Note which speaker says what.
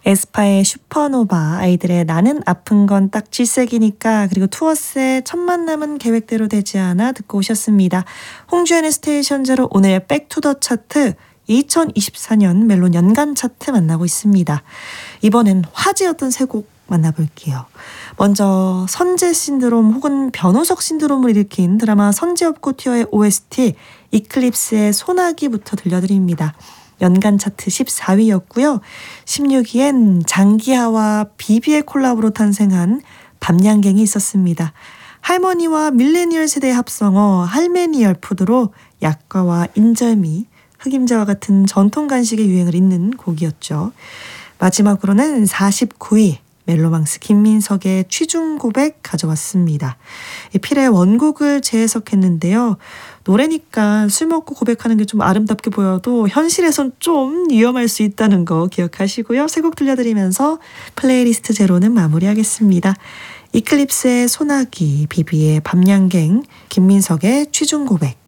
Speaker 1: 에스파의 슈퍼노바, 아이들의 나는 아픈 건 딱 질색이니까, 그리고 투어스의 첫 만남은 계획대로 되지 않아 듣고 오셨습니다. 홍주연의 스테이션 제로, 오늘 백투더 차트 2024년 멜론 연간 차트 만나고 있습니다. 이번엔 화제였던 세 곡 만나볼게요. 먼저 선제 신드롬 혹은 변호석 신드롬을 일으킨 드라마 선제업고 튀어의 OST 이클립스의 소나기부터 들려드립니다. 연간 차트 14위였고요. 16위엔 장기하와 비비의 콜라보로 탄생한 밤양갱이 있었습니다. 할머니와 밀레니얼 세대의 합성어 할메니얼 푸드로 약과와 인절미, 흑임자와 같은 전통 간식의 유행을 잇는 곡이었죠. 마지막으로는 49위 멜로망스 김민석의 취중 고백 가져왔습니다. 필의 원곡을 재해석했는데요. 노래니까 술 먹고 고백하는 게 좀 아름답게 보여도 현실에선 좀 위험할 수 있다는 거 기억하시고요. 세 곡 들려드리면서 플레이리스트 제로는 마무리하겠습니다. 이클립스의 소나기, 비비의 밤양갱, 김민석의 취중 고백.